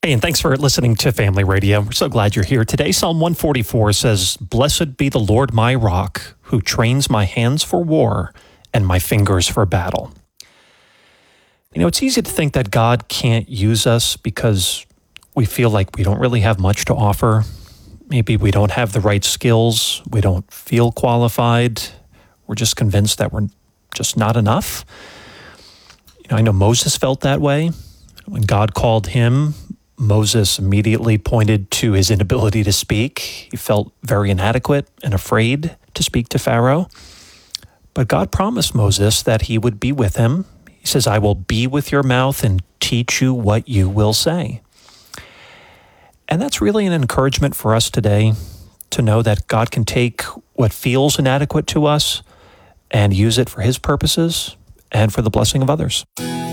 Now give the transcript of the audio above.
Hey, and thanks for listening to Family Radio. We're so glad you're here today. Psalm 144 says, "Blessed be the Lord my rock, who trains my hands for war and my fingers for battle." You know, it's easy to think that God can't use us because we feel like we don't really have much to offer. Maybe we don't have the right skills. We don't feel qualified. We're just convinced that we're just not enough. You know, I know Moses felt that way. When God called him, Moses immediately pointed to his inability to speak. He felt very inadequate and afraid to speak to Pharaoh. But God promised Moses that he would be with him. He says, "I will be with your mouth and teach you what you will say." And that's really an encouragement for us today to know that God can take what feels inadequate to us and use it for his purposes and for the blessing of others.